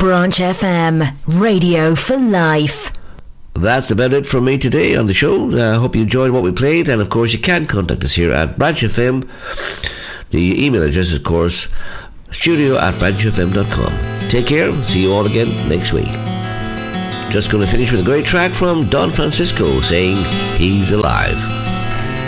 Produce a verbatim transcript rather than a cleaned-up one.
Branch F M, radio for life. That's about it from me today on the show. I uh, hope you enjoyed what we played, and of course you can contact us here at Branch F M. The email address is, of course, studio at branch f m dot com. Take care. See you all again next week. Just going to finish with a great track from Don Francisco saying he's alive.